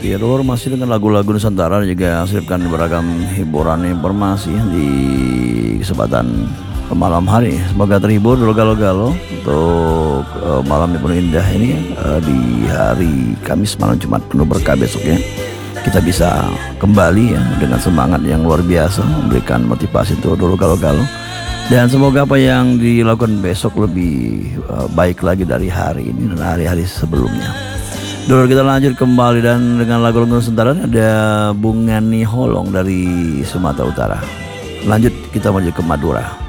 Ya, dulur masih dengan lagu-lagu Nusantara juga selipkan beragam hiburan informasi di kesempatan malam hari. Semoga terhibur dulu galo-galo untuk malam yang penuh indah ini, di hari Kamis malam Jumat penuh berkah besoknya. Kita bisa kembali ya dengan semangat yang luar biasa memberikan motivasi untuk dulu galo-galo. Dan semoga apa yang dilakukan besok lebih baik lagi dari hari ini dan hari-hari sebelumnya. Dulu kita lanjut kembali dan dengan lagu-lagu Nusantara ada Bungani Holong dari Sumatera Utara. Lanjut kita menuju ke Madura.